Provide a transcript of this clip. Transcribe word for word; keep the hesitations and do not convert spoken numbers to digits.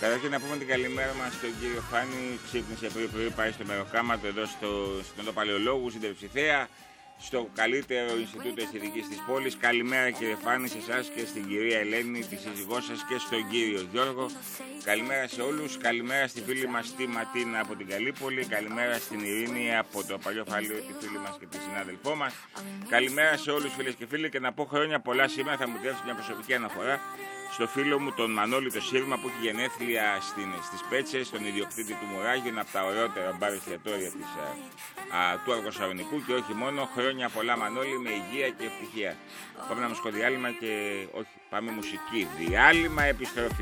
Καταρχήν να πούμε την καλημέρα μας στον κύριο Φάνη. Ξύπνησε πριν πριν, πάει στο Μεροκάματο εδώ στο, στον Παλαιολόγου, στην Τερψιθέα, στο καλύτερο Ινστιτούτο Αισθητικής της πόλης. Καλημέρα κύριε Φάνη, σε εσάς και στην κυρία Ελένη, τη σύζυγό σας, και στον κύριο Γιώργο. Καλημέρα σε όλους. Καλημέρα στη φίλη μας τη Ματίνα από την Καλύπολη. Καλημέρα στην Ειρήνη από το Παλιό Φάλιο, τη φίλη μας και τη συνάδελφό μας. Καλημέρα σε όλους φίλες και φίλοι, και να πω χρόνια πολλά σήμερα. Θα μου τρέψει μια προσωπική αναφορά στο φίλο μου τον Μανώλη το Σύρμα που έχει γενέθλια στις Πέτσες, τον ιδιοκτήτη του Μουράγιου, ένα από τα ωραιότερα μπαρ εστιατόρια της, α, α, του Αργοσαρονικού, και όχι μόνο. Χρόνια πολλά Μανώλη, με υγεία και ευτυχία. Πάμε να μουσικό διάλειμμα και όχι, πάμε μουσική. Διάλειμμα, επιστροφή.